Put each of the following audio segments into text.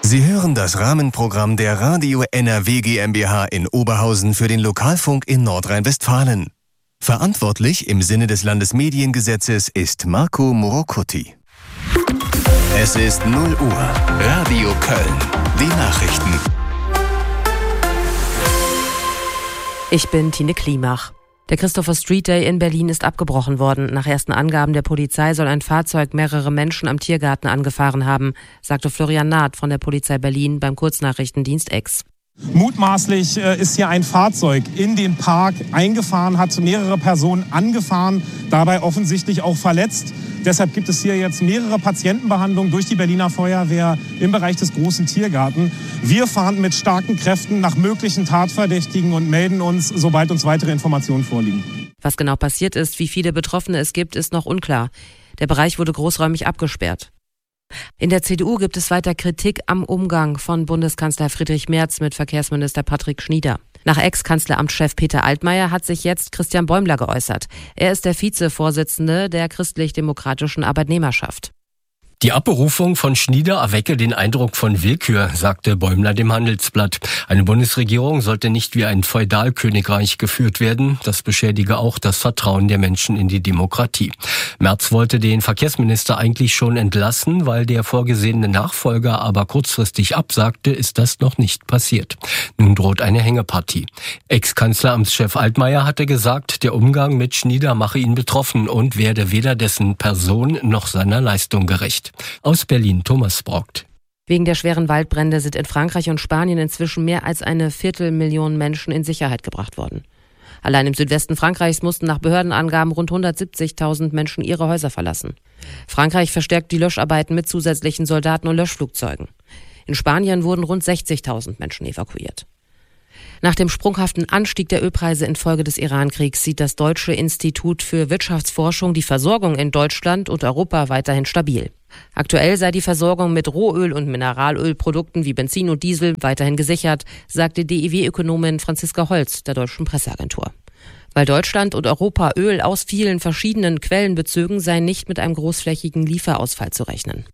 Sie hören das Rahmenprogramm der Radio NRW GmbH in Oberhausen für den Lokalfunk in Nordrhein-Westfalen. Verantwortlich im Sinne des Landesmediengesetzes ist Marco Morocuti. Es ist 0 Uhr. Radio Köln. Die Nachrichten. Ich bin Tine Klimach. Der Christopher Street Day in Berlin ist abgebrochen worden. Nach ersten Angaben der Polizei soll ein Fahrzeug mehrere Menschen am Tiergarten angefahren haben, sagte Florian Naht von der Polizei Berlin beim Kurznachrichtendienst X. Mutmaßlich ist hier ein Fahrzeug in den Park eingefahren, hat mehrere Personen angefahren, dabei offensichtlich auch verletzt. Deshalb gibt es hier jetzt mehrere Patientenbehandlungen durch die Berliner Feuerwehr im Bereich des großen Tiergarten. Wir fahren mit starken Kräften nach möglichen Tatverdächtigen und melden uns, sobald uns weitere Informationen vorliegen. Was genau passiert ist, wie viele Betroffene es gibt, ist noch unklar. Der Bereich wurde großräumig abgesperrt. In der CDU gibt es weiter Kritik am Umgang von Bundeskanzler Friedrich Merz mit Verkehrsminister Patrick Schnieder. Nach Ex-Kanzleramtschef Peter Altmaier hat sich jetzt Christian Bäumler geäußert. Er ist der Vizevorsitzende der christlich-demokratischen Arbeitnehmerschaft. Die Abberufung von Schnieder erwecke den Eindruck von Willkür, sagte Bäumler dem Handelsblatt. Eine Bundesregierung sollte nicht wie ein Feudalkönigreich geführt werden. Das beschädige auch das Vertrauen der Menschen in die Demokratie. Merz wollte den Verkehrsminister eigentlich schon entlassen, weil der vorgesehene Nachfolger aber kurzfristig absagte, ist das noch nicht passiert. Nun droht eine Hängepartie. Ex-Kanzleramtschef Altmaier hatte gesagt, der Umgang mit Schnieder mache ihn betroffen und werde weder dessen Person noch seiner Leistung gerecht. Aus Berlin, Thomas Brockt. Wegen der schweren Waldbrände sind in Frankreich und Spanien inzwischen mehr als 250.000 Menschen in Sicherheit gebracht worden. Allein im Südwesten Frankreichs mussten nach Behördenangaben rund 170.000 Menschen ihre Häuser verlassen. Frankreich verstärkt die Löscharbeiten mit zusätzlichen Soldaten und Löschflugzeugen. In Spanien wurden rund 60.000 Menschen evakuiert. Nach dem sprunghaften Anstieg der Ölpreise infolge des Iran-Kriegs sieht das Deutsche Institut für Wirtschaftsforschung die Versorgung in Deutschland und Europa weiterhin stabil. Aktuell sei die Versorgung mit Rohöl- und Mineralölprodukten wie Benzin und Diesel weiterhin gesichert, sagte DIW-Ökonomin Franziska Holz der Deutschen Presseagentur. Weil Deutschland und Europa Öl aus vielen verschiedenen Quellen bezögen, sei nicht mit einem großflächigen Lieferausfall zu rechnen.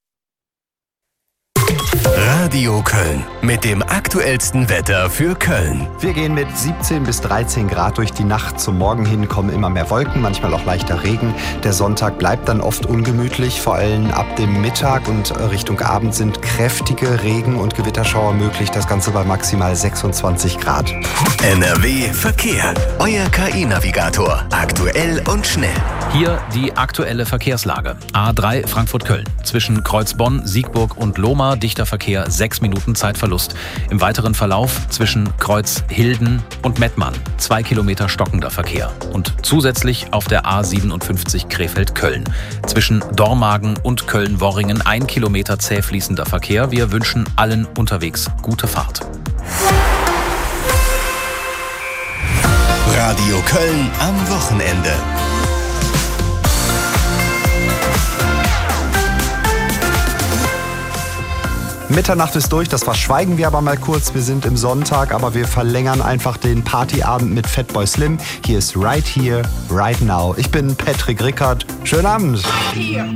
Radio Köln mit dem aktuellsten Wetter für Köln. Wir gehen mit 17 bis 13 Grad durch die Nacht. Zum Morgen hin kommen immer mehr Wolken, manchmal auch leichter Regen. Der Sonntag bleibt dann oft ungemütlich. Vor allem ab dem Mittag und Richtung Abend sind kräftige Regen- und Gewitterschauer möglich. Das Ganze bei maximal 26 Grad. NRW Verkehr. Euer KI-Navigator. Aktuell und schnell. Hier die aktuelle Verkehrslage. A3 Frankfurt-Köln. Zwischen Kreuzbonn, Siegburg und Lohmar dichter Verkehr, 6 Minuten Zeitverlust. Im weiteren Verlauf zwischen Kreuzhilden und Mettmann 2 Kilometer stockender Verkehr. Und zusätzlich auf der A57 Krefeld-Köln. Zwischen Dormagen und Köln-Worringen 1 Kilometer zäh fließender Verkehr. Wir wünschen allen unterwegs gute Fahrt. Radio Köln am Wochenende. Mitternacht ist durch, das verschweigen wir aber mal kurz. Wir sind im Sonntag, aber wir verlängern einfach den Partyabend mit Fatboy Slim. Hier ist Right Here, Right Now. Ich bin Patrick Rickert. Schönen Abend.